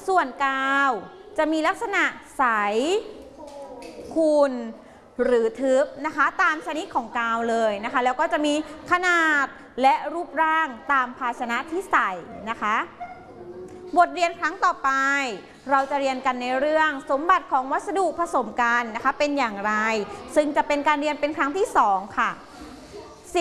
ส่วนกาวจะมีลักษณะใสขุ่นหรือทึบนะคะตามชนิดของกาวเลยนะคะแล้วก็จะมีขนาดและรูปร่างตามภาชนะที่ใส่นะคะบทเรียนครั้งต่อไปเราจะเรียนกันในเรื่องสมบัติของวัสดุผสมกันนะคะเป็นอย่างไรซึ่งจะเป็นการเรียนเป็นครั้งที่2ค่ะ